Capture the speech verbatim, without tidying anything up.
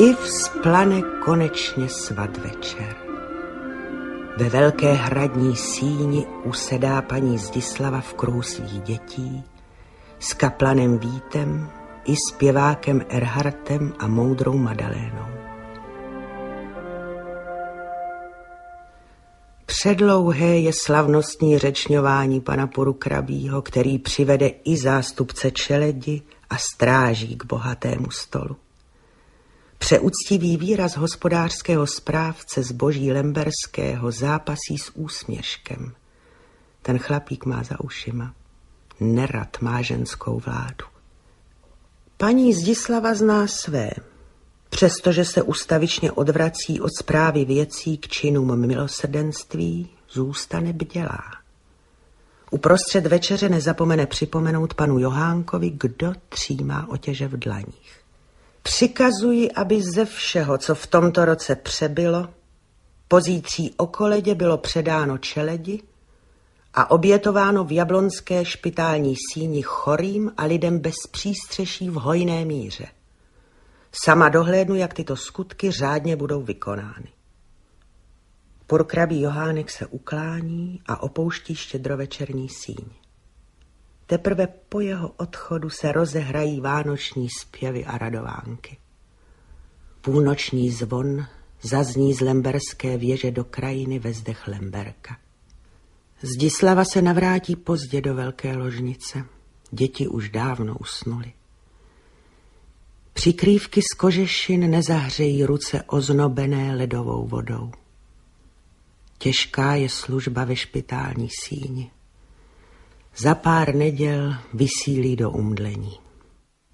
I vzplane konečně svadvečer. Ve velké hradní síni usedá paní Zdislava v kruhu svých dětí s kaplanem Vítem i zpěvákem Erhardtem a moudrou Madalénou. Předlouhé je slavnostní řečňování pana Porukrabího, který přivede i zástupce čeledi a stráží k bohatému stolu. Přeúctivý výraz hospodářského správce zboží lemberského zápasí s úsměškem. Ten chlapík má za ušima. Nerad má ženskou vládu. Paní Zdislava zná své, přestože se ustavičně odvrací od správy věcí k činům milosrdenství, zůstane bdělá. Uprostřed večeře nezapomene připomenout panu Johánkovi, kdo třímá otěže v dlaních. Přikazuji, aby ze všeho, co v tomto roce přebylo, pozítří o koledě bylo předáno čeledi a obětováno v jablonské špitální síni chorým a lidem bez přístřeší v hojné míře. Sama dohlédnu, jak tyto skutky řádně budou vykonány. Purkrabí Johánek se uklání a opouští štědrovečerní síň. Teprve po jeho odchodu se rozehrají vánoční zpěvy a radovánky. Půlnoční zvon zazní z lemberské věže do krajiny ve zdech Lemberka. Zdislava se navrátí pozdě do velké ložnice. Děti už dávno usnuly. Přikrývky z kožešin nezahřejí ruce oznobené ledovou vodou. Těžká je služba ve špitální síni. Za pár neděl vysílí do umdlení.